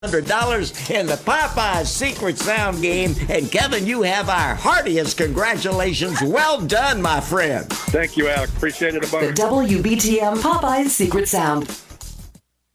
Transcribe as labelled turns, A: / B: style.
A: $100 in the Popeyes Secret Sound game. And Kevin, you have our heartiest congratulations. Well done, my friend.
B: Thank you, Alex. Appreciate it a bunch.
C: The WBTM Popeyes Secret Sound.